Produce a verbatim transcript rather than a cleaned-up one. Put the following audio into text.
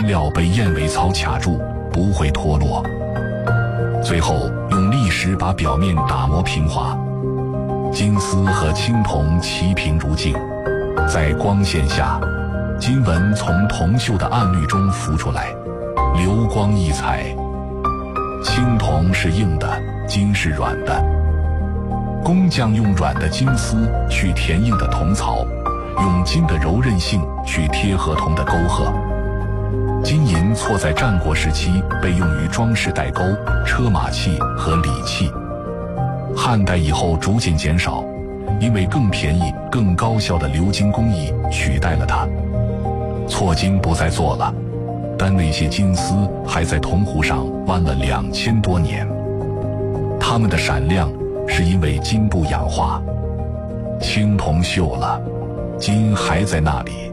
料被燕尾草卡住，不会脱落。最后用砾石把表面打磨平滑，金丝和青铜齐平如镜，在光线下，金纹从铜锈的暗绿中浮出来，流光溢彩。青铜是硬的，金是软的。工匠用软的金丝去填硬的铜槽，用金的柔韧性去贴合铜的沟壑。金银错在战国时期被用于装饰带钩、车马器和礼器，汉代以后逐渐减少，因为更便宜、更高效的鎏金工艺取代了它。错金不再做了，但那些金丝还在铜壶上弯了两千多年。它们的闪亮是因为金不氧化，青铜锈了，金还在那里。